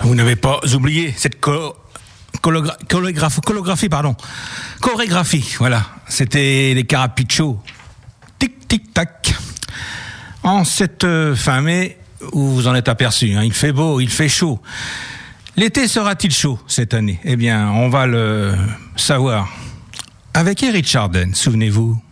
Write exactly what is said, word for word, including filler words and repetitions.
Vous n'avez pas oublié cette co- cologra- chorégraphie, chorégraphie, pardon. Chorégraphie, voilà. C'était les Carapicho. Tic, tic, tac. En cette euh, fin mai, où vous en êtes aperçu, hein, il fait beau, il fait chaud. L'été sera-t-il chaud cette année ? Eh bien, on va le savoir. Avec Eric Chardin, souvenez-vous.